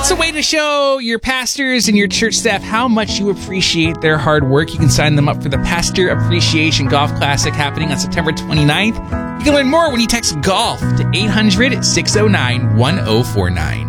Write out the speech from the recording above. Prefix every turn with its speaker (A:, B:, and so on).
A: It's a way to show your pastors and your church staff how much you appreciate their hard work. You can sign them up for the Pastor Appreciation Golf Classic happening on September 29th. You can learn more when you text GOLF to 800-609-1049.